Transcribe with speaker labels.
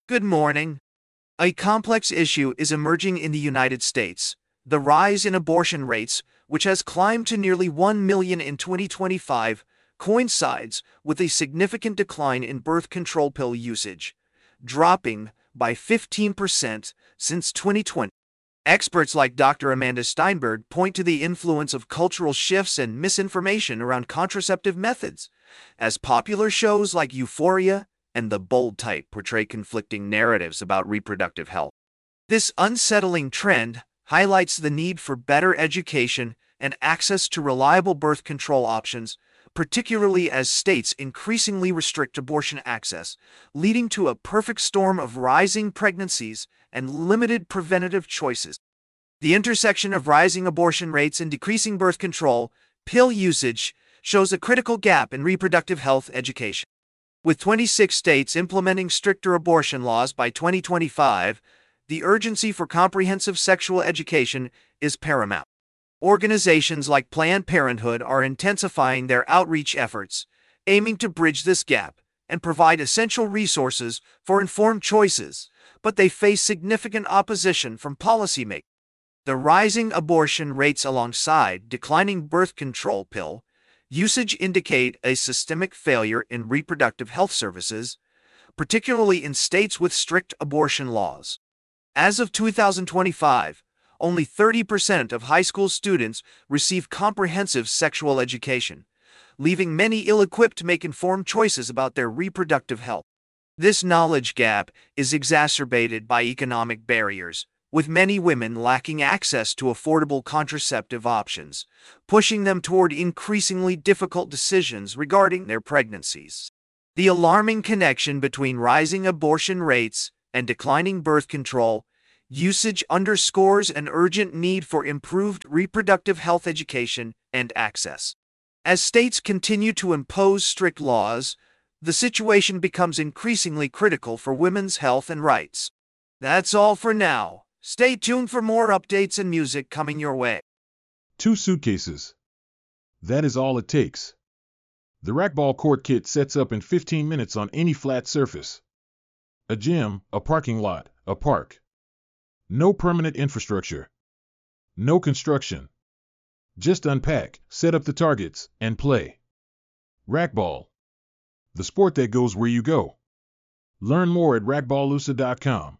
Speaker 1: Good morning. A complex issue is emerging in the United States. The rise in abortion rates, which has climbed to nearly 1 million in 2025, coincides with a significant decline in birth control pill usage, dropping by 15% since 2020. Experts like Dr. Amanda Steinberg point to the influence of cultural shifts and misinformation around contraceptive methods, as popular shows like Euphoria and The Bold Type portray conflicting narratives about reproductive health. This unsettling trend highlights the need for better education and access to reliable birth control options, particularly as states increasingly restrict abortion access, leading to a perfect storm of rising pregnancies and limited preventative choices. The intersection of rising abortion rates and decreasing birth control pill usage shows a critical gap in reproductive health education. With 26 states implementing stricter abortion laws by 2025, the urgency for comprehensive sexual education is paramount. Organizations like Planned Parenthood are intensifying their outreach efforts, aiming to bridge this gap and provide essential resources for informed choices, but they face significant opposition from policymakers. The rising abortion rates alongside declining birth control pill usage indicate a systemic failure in reproductive health services, particularly in states with strict abortion laws. As of 2025, only 30% of high school students receive comprehensive sexual education, leaving many ill-equipped to make informed choices about their reproductive health. This knowledge gap is exacerbated by economic barriers, with many women lacking access to affordable contraceptive options, pushing them toward increasingly difficult decisions regarding their pregnancies. The alarming connection between rising abortion rates and declining birth control usage underscores an urgent need for improved reproductive health education and access. As states continue to impose strict laws, the situation becomes increasingly critical for women's health and rights. That's all for now. Stay tuned for more updates and music coming your way.
Speaker 2: 2 suitcases. That is all it takes. The racquetball court kit sets up in 15 minutes on any flat surface. A gym, a parking lot, a park. No permanent infrastructure. No construction. Just unpack, set up the targets, and play. Racquetball. The sport that goes where you go. Learn more at racquetballusa.com.